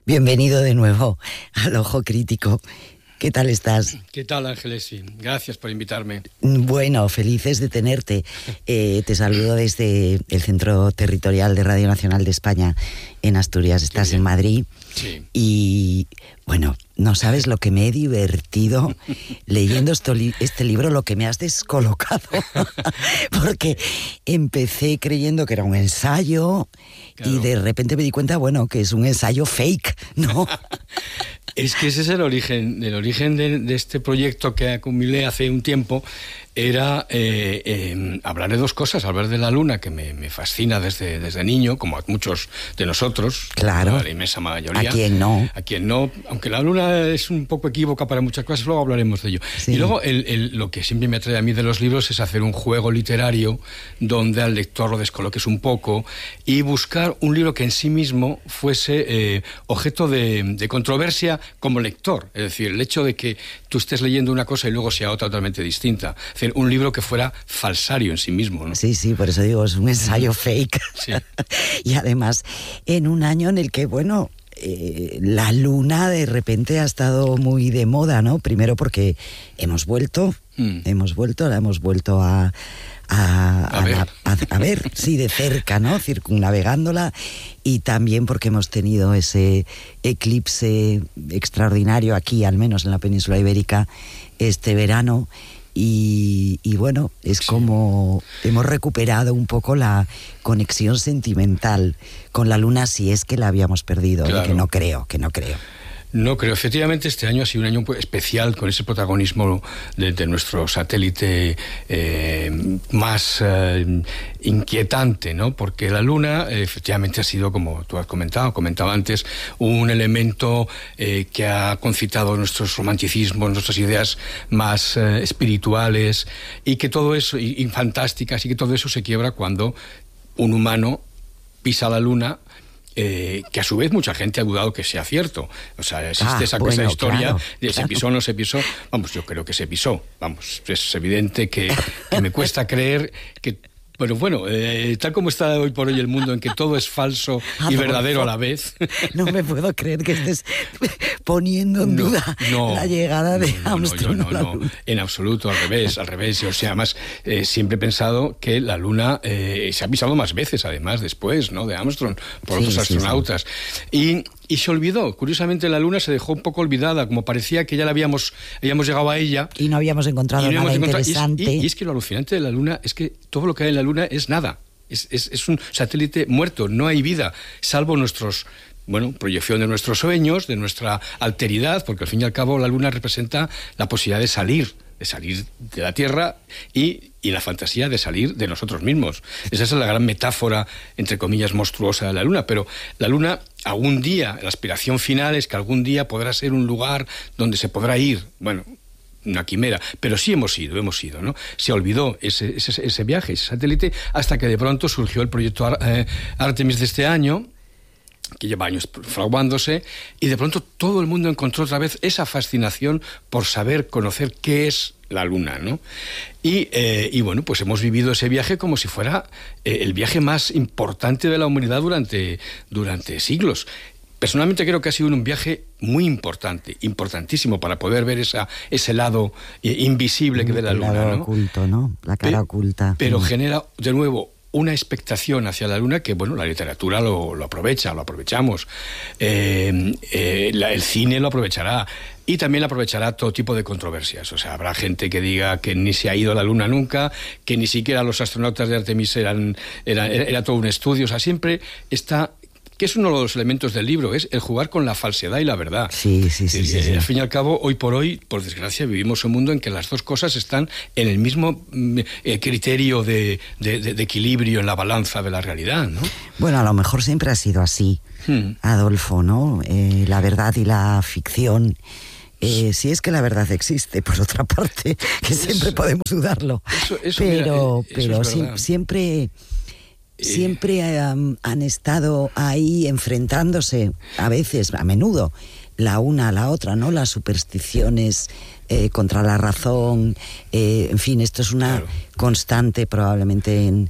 Bienvenido de nuevo al Ojo Crítico. ¿Qué tal estás? ¿Qué tal, Ángeles? Sí, gracias por invitarme. Bueno, felices de tenerte. Te saludo desde el Centro Territorial de Radio Nacional de España en Asturias. Estás en Madrid. Sí. Y bueno, no sabes lo que me he divertido leyendo este libro, lo que me has descolocado. Porque empecé creyendo que era un ensayo, claro, y de repente me di cuenta, bueno, que es un ensayo fake, ¿no? Es que ese es el origen de este proyecto que acumulé hace un tiempo. Era hablar de dos cosas, hablar de la luna, que me fascina desde niño, como a muchos de nosotros, claro, a la inmensa mayoría. ¿A quién no? A quien no, aunque la luna es un poco equívoca para muchas cosas, luego hablaremos de ello. Sí. Y luego lo que siempre me atrae a mí de los libros es hacer un juego literario donde al lector lo descoloques un poco y buscar un libro que en sí mismo fuese objeto de controversia como lector. Es decir, el hecho de que tú estés leyendo una cosa y luego sea otra totalmente distinta. Es decir, un libro que fuera falsario en sí mismo, ¿no? Sí, por eso digo, es un ensayo fake. Sí. Y además, en un año en el que, bueno, la luna de repente ha estado muy de moda, ¿no? Primero porque la hemos vuelto a ver, sí, de cerca, ¿no? Circunnavegándola, y también porque hemos tenido ese eclipse extraordinario aquí, al menos en la península ibérica, este verano. Y bueno, es como hemos recuperado un poco la conexión sentimental con la luna, si es que la habíamos perdido, claro. que no creo. No creo. Efectivamente, este año ha sido un año especial con ese protagonismo de nuestro satélite más inquietante, ¿no? Porque la Luna efectivamente ha sido, como tú has comentaba antes, un elemento que ha concitado nuestros romanticismos, nuestras ideas más espirituales, y que todo eso, y fantásticas, y que todo eso se quiebra cuando un humano pisa la Luna. Que a su vez mucha gente ha dudado que sea cierto. O sea, existe esa historia de se pisó o no se pisó. Vamos, yo creo que se pisó. Vamos, es evidente que me cuesta creer que... Pero bueno, tal como está hoy por hoy el mundo, en que todo es falso y verdadero a la vez. No me puedo creer que estés poniendo en duda la llegada de Armstrong a la Luna. En absoluto, al revés. O sea, además, siempre he pensado que la Luna se ha pisado más veces, además, después, ¿no? De Armstrong, por otros astronautas. Sí. Y se olvidó. Curiosamente, la Luna se dejó un poco olvidada, como parecía que ya habíamos llegado a ella. Y no habíamos encontrado nada interesante. Y es que lo alucinante de la Luna es que todo lo que hay en la Luna es nada. Es un satélite muerto, no hay vida, salvo proyección de nuestros sueños, de nuestra alteridad, porque al fin y al cabo la Luna representa la posibilidad de salir de la Tierra y la fantasía de salir de nosotros mismos. Esa es la gran metáfora, entre comillas, monstruosa de la Luna. Pero la Luna, algún día, la aspiración final es que algún día podrá ser un lugar donde se podrá ir. Bueno, una quimera, pero sí hemos ido, ¿no? Se olvidó ese viaje, ese satélite, hasta que de pronto surgió el proyecto Artemis de este año, que lleva años fraguándose, y de pronto todo el mundo encontró otra vez esa fascinación por saber, conocer qué es la Luna, ¿no? Y bueno, pues hemos vivido ese viaje como si fuera el viaje más importante de la humanidad durante siglos. Personalmente creo que ha sido un viaje muy importante, importantísimo, para poder ver ese lado invisible que de la Luna, ¿no? El lado oculto, ¿no? La cara oculta. Pero genera, de nuevo, una expectación hacia la Luna que, bueno, la literatura lo aprovechamos. El cine lo aprovechará. Y también aprovechará todo tipo de controversias. O sea, habrá gente que diga que ni se ha ido a la Luna nunca, que ni siquiera los astronautas de Artemis era todo un estudio. O sea, siempre está... que es uno de los elementos del libro, es el jugar con la falsedad y la verdad. Sí. Al fin y al cabo, hoy por hoy, por desgracia, vivimos un mundo en que las dos cosas están en el mismo criterio de equilibrio en la balanza de la realidad, ¿no? Bueno, a lo mejor siempre ha sido así, Adolfo, ¿no? La verdad y la ficción. Si es que la verdad existe, por otra parte, que siempre podemos dudarlo. Pero siempre han estado ahí enfrentándose, a veces, a menudo, la una a la otra, ¿no? Las supersticiones contra la razón, en fin, esto es una constante probablemente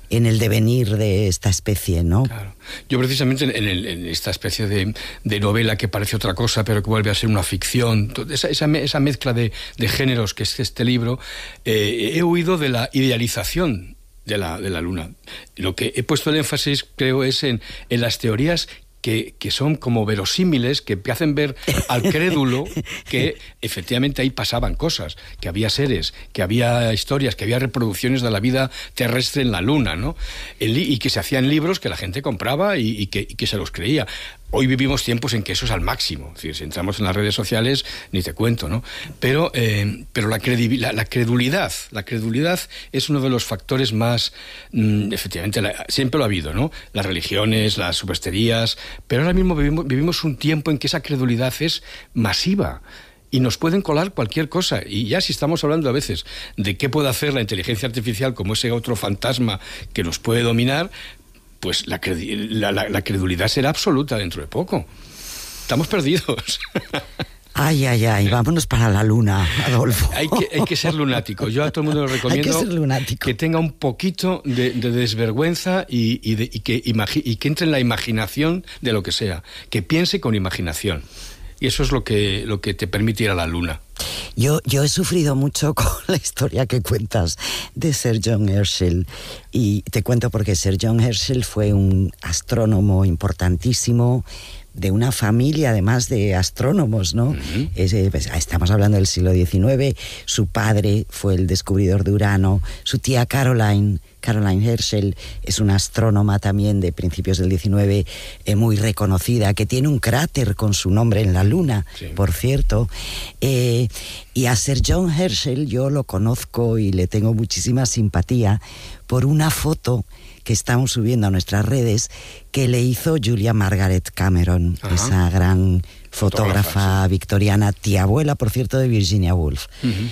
en el devenir de esta especie, ¿no? Claro. Yo precisamente en esta especie de novela que parece otra cosa, pero que vuelve a ser una ficción, esa mezcla de géneros que es este libro, he huido de la idealización de la luna. Lo que he puesto el énfasis, creo, es en las teorías que son como verosímiles, que hacen ver al crédulo que efectivamente ahí pasaban cosas, que había seres, que había historias, que había reproducciones de la vida terrestre en la luna, ¿no? Y que se hacían libros que la gente compraba y que se los creía. Hoy vivimos tiempos en que eso es al máximo. Es decir, si entramos en las redes sociales, ni te cuento, ¿no? Pero la credulidad es uno de los factores más... efectivamente, siempre lo ha habido, ¿no? Las religiones, las supersticiones, pero ahora mismo vivimos un tiempo en que esa credulidad es masiva. Y nos pueden colar cualquier cosa. Y ya si estamos hablando a veces de qué puede hacer la inteligencia artificial como ese otro fantasma que nos puede dominar, pues la credulidad será absoluta dentro de poco. Estamos perdidos. Ay, vámonos para la luna, Adolfo. Hay que ser lunático. Yo a todo el mundo le recomiendo que tenga un poquito de desvergüenza y que entre en la imaginación de lo que sea, que piense con imaginación. Y eso es lo que te permite ir a la luna. Yo he sufrido mucho con la historia que cuentas de Sir John Herschel, y te cuento porque Sir John Herschel fue un astrónomo importantísimo, de una familia además de astrónomos, ¿no? Uh-huh. Estamos hablando del siglo XIX. Su padre fue el descubridor de Urano, su tía Caroline Herschel es una astrónoma también de principios del XIX, muy reconocida, que tiene un cráter con su nombre en la Luna, sí, por cierto. Y a Sir John Herschel yo lo conozco y le tengo muchísima simpatía por una foto que estamos subiendo a nuestras redes que le hizo Julia Margaret Cameron, ajá, esa gran fotógrafa, sí, victoriana, tía abuela, por cierto, de Virginia Woolf. Uh-huh.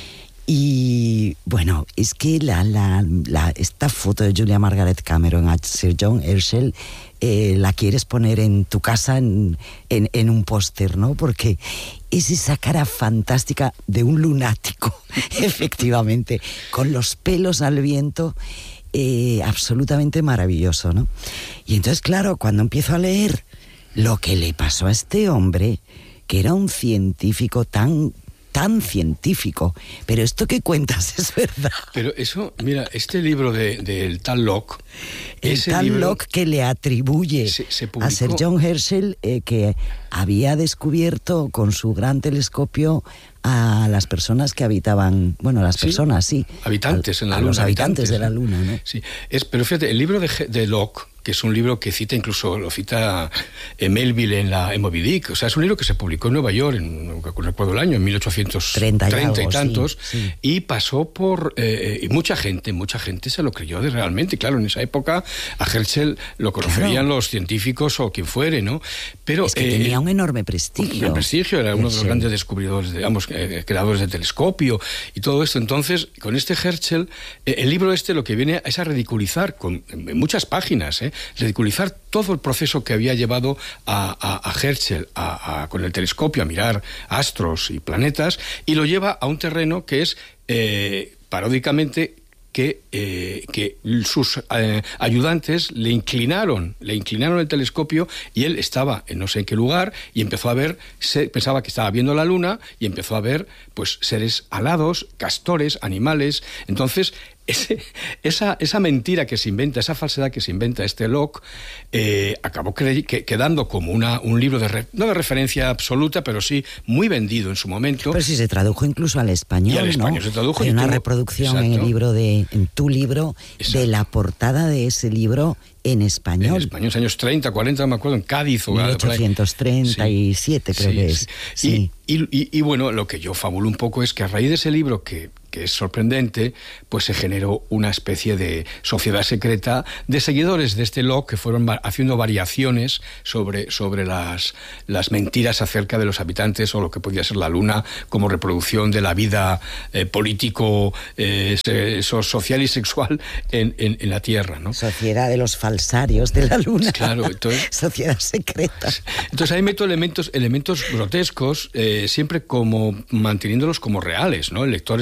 Y bueno, es que esta foto de Julia Margaret Cameron a Sir John Herschel la quieres poner en tu casa en un póster, ¿no? Porque es esa cara fantástica de un lunático, efectivamente, con los pelos al viento, absolutamente maravilloso, ¿no? Y entonces, claro, cuando empiezo a leer lo que le pasó a este hombre, que era un científico tan científico, pero esto que cuentas es verdad. Pero eso, mira, este libro del tal Locke, Locke que le atribuye se publicó, a Sir John Herschel que había descubierto con su gran telescopio a las personas que habitaban, bueno, las personas, sí, habitantes en la Luna, los habitantes de la Luna, ¿no? Sí, pero fíjate, el libro de Locke, que es un libro que incluso lo cita Melville en Moby Dick, o sea, es un libro que se publicó en Nueva York, no recuerdo el año, en 1830 y tantos, sí. Y pasó por... y mucha gente se lo creyó realmente. Claro, en esa época a Herschel lo conocerían, claro, los científicos o quien fuere, ¿no? Pero es que tenía un enorme prestigio. Era uno de los grandes descubridores, digamos, creadores de telescopio y todo esto. Entonces, con este Herschel, el libro lo que viene es a ridiculizar, en muchas páginas, ridiculizar todo el proceso que había llevado a Herschel con el telescopio a mirar astros y planetas, y lo lleva a un terreno que es paródicamente que sus ayudantes le inclinaron el telescopio, y él estaba en no sé en qué lugar y empezó a ver, pensaba que estaba viendo la Luna, y empezó a ver pues seres alados, castores, animales. Entonces esa mentira que se inventa, esa falsedad que se inventa este Locke, acabó quedando como un libro no de referencia absoluta, pero sí muy vendido en su momento. Pero sí se tradujo incluso al español, y al español, ¿no? Se tradujo. Hay una reproducción, exacto, en tu libro, exacto, de la portada de ese libro en español. En español, años 30, 40, no me acuerdo, en Cádiz. 1837 creo que es. Sí. Y bueno, lo que yo fabulo un poco es que a raíz de ese libro, que es sorprendente, pues se generó una especie de sociedad secreta de seguidores de este Locke que fueron haciendo variaciones sobre las mentiras acerca de los habitantes o lo que podía ser la Luna como reproducción de la vida político, social y sexual en la Tierra, ¿no? Sociedad de los falsarios de la Luna. Claro, entonces... Sociedad secreta. Entonces ahí meto elementos grotescos, siempre como manteniéndolos como reales, ¿no? El lector que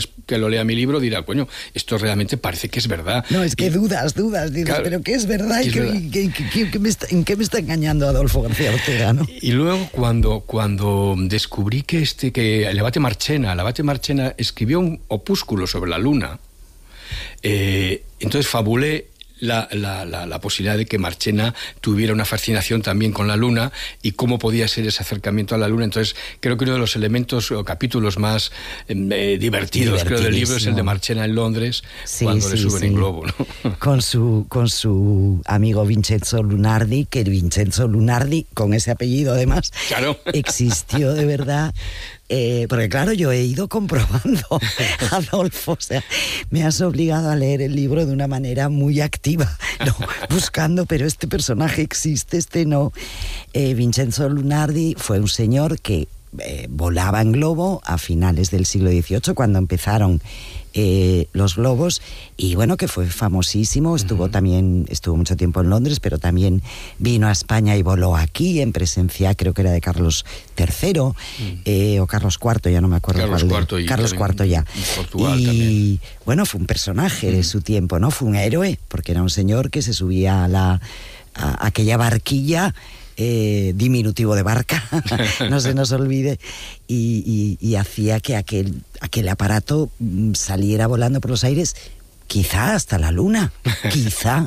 lo lea mi libro dirá, coño, esto realmente parece que es verdad. No, es que dudas, dices, claro, pero ¿qué es verdad? ¿En qué me está engañando Adolfo García Ortega, no? Y luego cuando descubrí que el Abate Marchena escribió un opúsculo sobre la luna, entonces fabulé la posibilidad de que Marchena tuviera una fascinación también con la luna y cómo podía ser ese acercamiento a la luna. Entonces creo que uno de los elementos o capítulos más divertidos creo del libro es el de Marchena en Londres, cuando le suben en globo, ¿no? con su amigo Vincenzo Lunardi, que Vincenzo Lunardi, con ese apellido además, claro, existió de verdad. Porque claro, yo he ido comprobando, Adolfo, o sea, me has obligado a leer el libro de una manera muy activa, ¿no? Buscando, pero este personaje existe, este no. Vincenzo Lunardi fue un señor que volaba en globo a finales del siglo XVIII, cuando empezaron los globos, y bueno, que fue famosísimo, estuvo mucho tiempo en Londres, pero también vino a España y voló aquí en presencia, creo que era de Carlos III o Carlos IV, ya no me acuerdo Carlos IV ya. Portugal y también. Bueno, fue un personaje de su tiempo, ¿no? Fue un héroe, porque era un señor que se subía a aquella barquilla, diminutivo de barca, no se nos olvide, y hacía que aquel aparato saliera volando por los aires, quizá hasta la luna, quizá,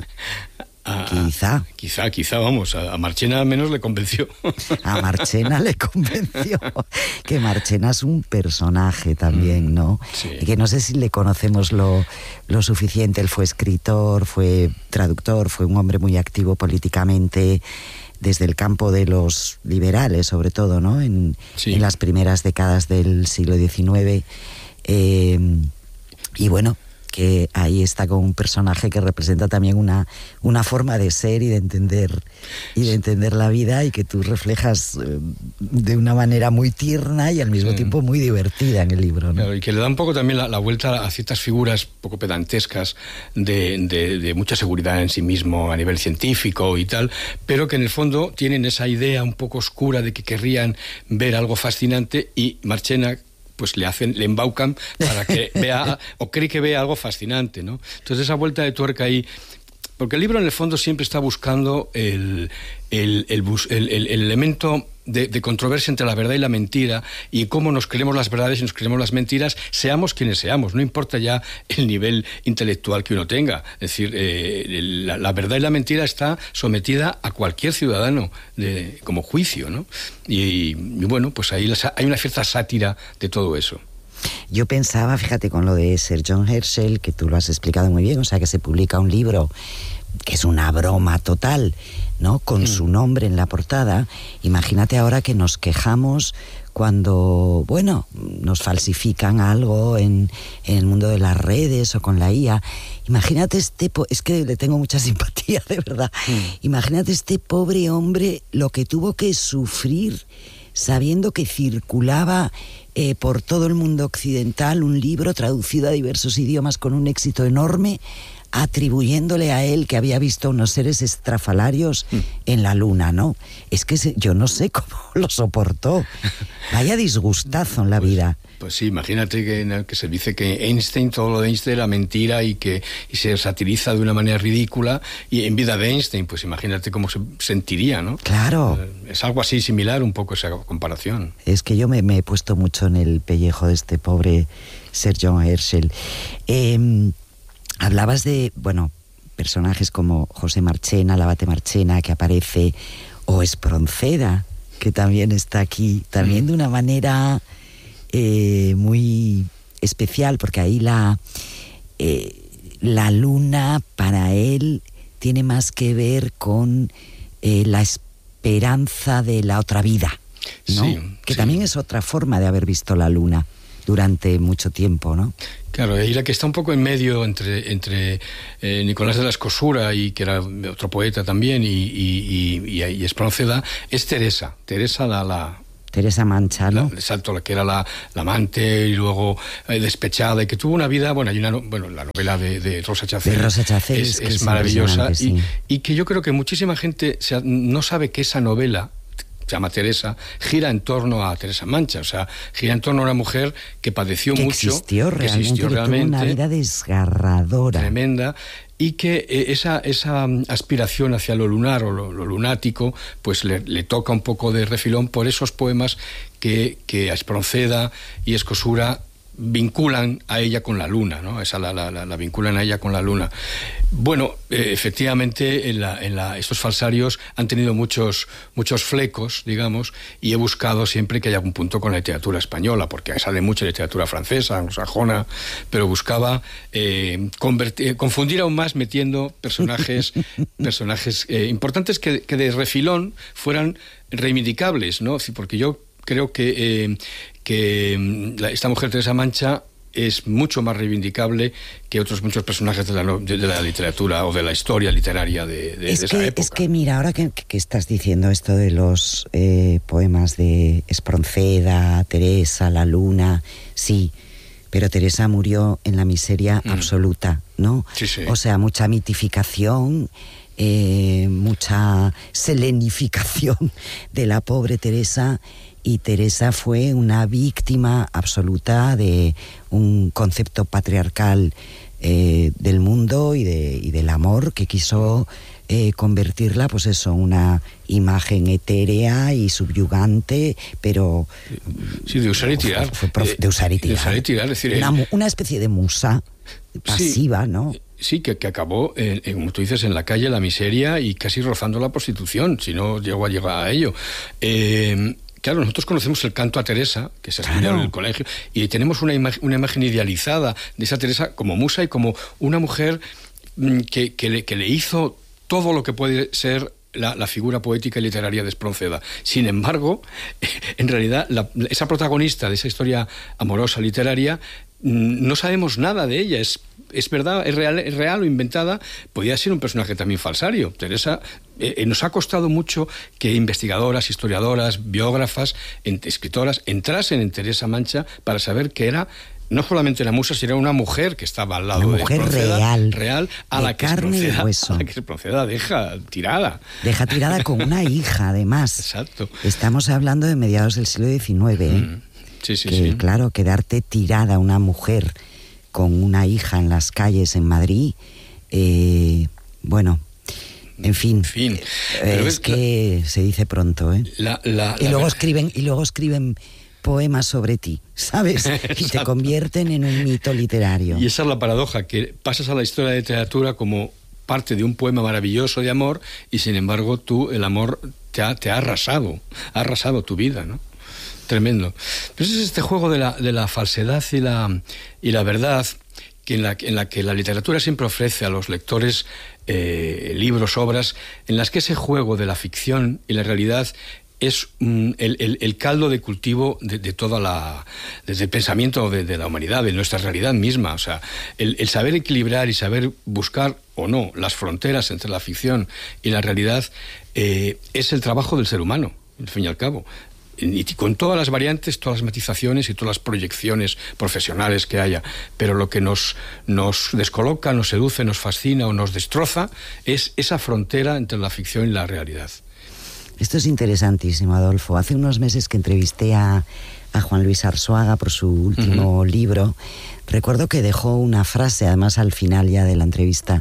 vamos, a Marchena al menos le convenció. A Marchena le convenció, que Marchena es un personaje también, ¿no? Sí. Y que no sé si le conocemos lo suficiente. Él fue escritor, fue traductor, fue un hombre muy activo políticamente, desde el campo de los liberales, sobre todo, ¿no? En las primeras décadas del siglo XIX. Y bueno, que ahí está con un personaje que representa también una forma de ser y de entender la vida, y que tú reflejas de una manera muy tierna y al mismo tiempo muy divertida en el libro, ¿no? Claro, y que le da un poco también la vuelta a ciertas figuras poco pedantescas de mucha seguridad en sí mismo a nivel científico y tal, pero que en el fondo tienen esa idea un poco oscura de que querrían ver algo fascinante, y Marchena pues le embaucan para que vea o cree que vea algo fascinante, ¿no? Entonces esa vuelta de tuerca ahí, porque el libro en el fondo siempre está buscando el elemento de controversia entre la verdad y la mentira, y cómo nos creemos las verdades y nos creemos las mentiras, seamos quienes seamos, no importa ya el nivel intelectual que uno tenga. Es decir, la verdad y la mentira está sometida a cualquier ciudadano como juicio, ¿no? Y bueno, pues ahí hay una cierta sátira de todo eso. Yo pensaba, fíjate, con lo de Sir John Herschel, que tú lo has explicado muy bien, o sea, que se publica un libro que es una broma total, ¿no? Con su nombre en la portada. Imagínate ahora que nos quejamos cuando, bueno, nos falsifican algo en el mundo de las redes o con la IA. Imagínate es que le tengo mucha simpatía, de verdad. Imagínate este pobre hombre lo que tuvo que sufrir sabiendo que circulaba por todo el mundo occidental un libro traducido a diversos idiomas con un éxito enorme, atribuyéndole a él que había visto unos seres estrafalarios en la luna, ¿no? Es que yo no sé cómo lo soportó. Vaya disgustazo en la vida. Pues sí, imagínate que se dice que Einstein, todo lo de Einstein era mentira y se satiriza de una manera ridícula, y en vida de Einstein, pues imagínate cómo se sentiría, ¿no? Claro. Es algo así similar un poco esa comparación. Es que yo me he puesto mucho en el pellejo de este pobre Sir John Herschel. Hablabas de, bueno, personajes como José Marchena, el Abate Marchena, que aparece, o Espronceda, que también está aquí, también de una manera muy especial, porque ahí la luna para él tiene más que ver con la esperanza de la otra vida, ¿no? Sí, que sí. También es otra forma de haber visto la luna durante mucho tiempo, ¿no? Claro, y la que está un poco en medio entre Nicolás de la Escosura, y que era otro poeta también, y Espronceda, es Teresa Teresa Mancha, ¿no? Exacto, la que era la amante y luego despechada, y que tuvo una vida, bueno, hay la novela de Rosa Chacel. De Rosa Chacel es maravillosa, sí. y que yo creo que muchísima gente no sabe que esa novela se llama Teresa, gira en torno a Teresa Mancha, o sea, gira en torno a una mujer que padeció que mucho, existió realmente, tuvo una vida desgarradora, tremenda, y que esa aspiración hacia lo lunar o lo lunático, pues le toca un poco de refilón por esos poemas que Espronceda y Escosura vinculan a ella con la luna, ¿no? La vinculan a ella con la luna. Bueno, efectivamente, estos falsarios han tenido muchos flecos, digamos, y he buscado siempre que haya algún punto con la literatura española, porque sale mucha literatura francesa, anglosajona, pero buscaba confundir aún más metiendo personajes importantes que de refilón fueran reivindicables, ¿no? Porque yo creo que esta mujer Teresa Mancha es mucho más reivindicable que otros muchos personajes de la literatura o de la historia literaria de esa época. Es que mira, ahora que estás diciendo esto de los poemas de Espronceda, Teresa, La Luna, sí, pero Teresa murió en la miseria absoluta, ¿no? Sí, sí. O sea, mucha mitificación, mucha selenificación de la pobre Teresa. Y Teresa fue una víctima absoluta de un concepto patriarcal del mundo y del amor que quiso convertirla, pues eso, una imagen etérea y subyugante, pero... Sí, de usar y tirar. De usar y tirar. De usar y tirar, es decir... Una especie de musa pasiva, sí, ¿no? Sí, que acabó, como tú dices, en la calle, la miseria y casi rozando la prostitución, si no llegó a llegar a ello. Claro, nosotros conocemos el canto a Teresa, que se estudió en el colegio, y tenemos una imagen idealizada de esa Teresa como musa y como una mujer que le hizo todo lo que puede ser la figura poética y literaria de Espronceda. Sin embargo, en realidad, esa protagonista de esa historia amorosa literaria, no sabemos nada de ella. Es verdad, es real o inventada, podía ser un personaje también falsario. Teresa, nos ha costado mucho que investigadoras, historiadoras, biógrafas, escritoras entrasen en Teresa Mancha para saber que era no solamente una musa, sino una mujer que estaba al lado de Espronceda, real, a la que Espronceda deja tirada. Deja tirada con una hija, además. Exacto. Estamos hablando de mediados del siglo XIX, Sí. Claro, quedarte tirada una mujer con una hija en las calles en Madrid, bueno, en fin. Es que se dice pronto, ¿eh? Y luego escriben poemas sobre ti, ¿sabes? Y te convierten en un mito literario. Y esa es la paradoja, que pasas a la historia de literatura como parte de un poema maravilloso de amor y sin embargo el amor te ha arrasado tu vida, ¿no? Tremendo. Pero es este juego de la falsedad y la verdad en la que la literatura siempre ofrece a los lectores libros, obras, en las que ese juego de la ficción y la realidad es el caldo de cultivo de toda desde el pensamiento de la humanidad, de nuestra realidad misma. O sea, el saber equilibrar y saber buscar o no las fronteras entre la ficción y la realidad es el trabajo del ser humano, al fin y al cabo. Y con todas las variantes, todas las matizaciones y todas las proyecciones profesionales que haya, pero lo que nos descoloca, nos seduce, nos fascina o nos destroza es esa frontera entre la ficción y la realidad. Esto es interesantísimo, Adolfo. Hace unos meses que entrevisté a Juan Luis Arzuaga por su último libro, recuerdo que dejó una frase, además al final ya de la entrevista,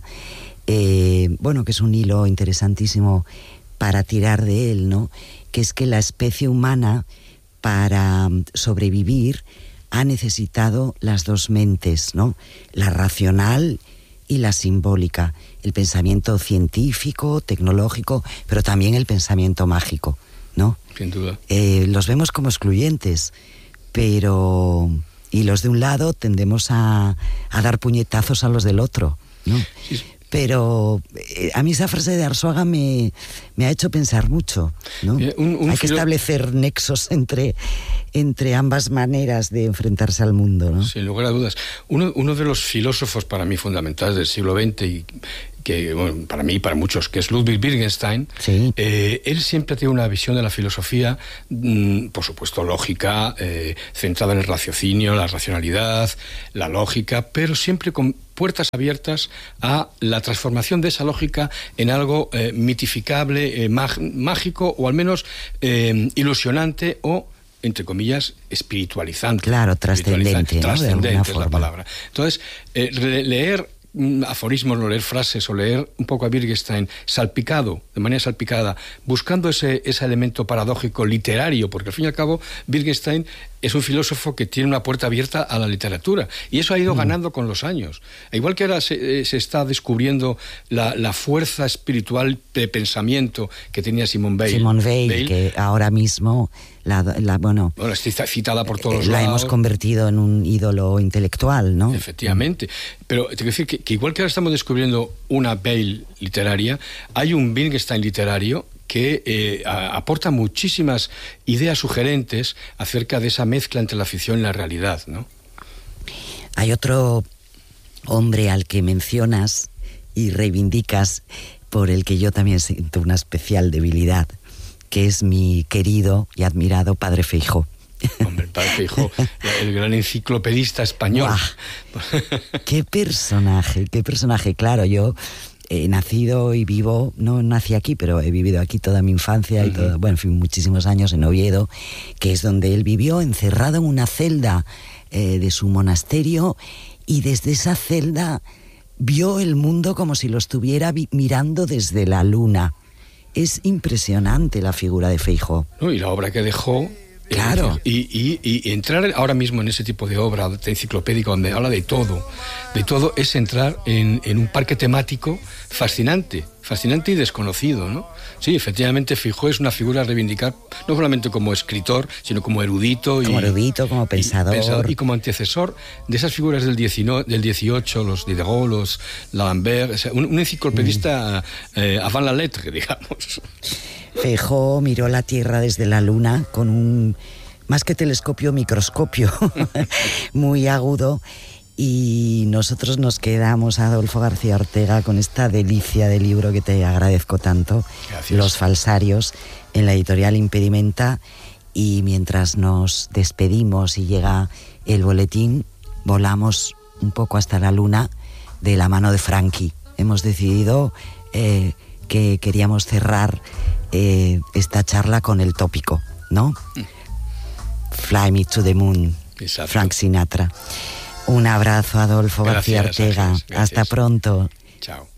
que es un hilo interesantísimo para tirar de él, ¿no? Que es que la especie humana, para sobrevivir, ha necesitado las dos mentes, ¿no? La racional y la simbólica, el pensamiento científico, tecnológico, pero también el pensamiento mágico, ¿no? Sin duda. Los vemos como excluyentes, pero... Y los de un lado tendemos a dar puñetazos a los del otro, ¿no? Sí. Pero a mí esa frase de Arzuaga me ha hecho pensar mucho, ¿no? Hay que establecer nexos entre ambas maneras de enfrentarse al mundo, ¿no? Sin lugar a dudas. Uno de los filósofos para mí fundamentales del siglo XX y que bueno, para mí y para muchos, que es Ludwig Wittgenstein, sí. Él siempre tiene una visión de la filosofía, por supuesto lógica, centrada en el raciocinio, la racionalidad, la lógica, pero siempre con puertas abiertas a la transformación de esa lógica en algo mitificable, mágico, o al menos ilusionante, o entre comillas, espiritualizante. Claro, trascendente, ¿no? Trascendente es la palabra. Entonces, leer aforismos, o leer frases, o leer un poco a Wittgenstein salpicado, de manera salpicada, buscando ese elemento paradójico literario, porque al fin y al cabo Wittgenstein es un filósofo que tiene una puerta abierta a la literatura, y eso ha ido ganando con los años. Igual que ahora se está descubriendo la fuerza espiritual de pensamiento que tenía Simone Weil. Simone Weil, que ahora mismo bueno, está citada por todos la lados. hemos convertido en un ídolo intelectual, ¿no? Efectivamente. Pero te quiero decir que igual que ahora estamos descubriendo una Weil literaria, hay un Wittgenstein literario que aporta muchísimas ideas sugerentes acerca de esa mezcla entre la ficción y la realidad, ¿no? Hay otro hombre al que mencionas y reivindicas, por el que yo también siento una especial debilidad, que es mi querido y admirado Padre Feijóo. Hombre, el Padre Feijóo, el gran enciclopedista español. ¡Qué personaje! Claro, yo he nacido y vivo, no nací aquí, pero he vivido aquí toda mi infancia y todo, bueno, en fin, muchísimos años en Oviedo, que es donde él vivió, encerrado en una celda de su monasterio, y desde esa celda vio el mundo como si lo estuviera mirando desde la luna. Es impresionante la figura de Feijóo. No, y la obra que dejó. Claro. Y entrar ahora mismo en ese tipo de obra enciclopédica donde habla de todo, es entrar en un parque temático fascinante y desconocido, ¿no? Sí, efectivamente Feijóo es una figura a reivindicar, no solamente como escritor, sino como erudito, como pensador. Y como antecesor de esas figuras del 18, los Diderot, los D'Alembert, o sea, un enciclopedista avant la lettre, digamos. Feijóo miró la Tierra desde la Luna con un, más que telescopio, microscopio muy agudo, y nosotros nos quedamos, Adolfo García Ortega, con esta delicia de libro que te agradezco tanto. Gracias. Los falsarios, en la editorial Impedimenta, y mientras nos despedimos y llega el boletín, volamos un poco hasta la Luna de la mano de Frankie. Hemos decidido que queríamos cerrar esta charla con el tópico, ¿no? Fly Me to the Moon. Exacto. Frank Sinatra. Un abrazo, Adolfo García Ortega. Gracias. Hasta pronto. Chao.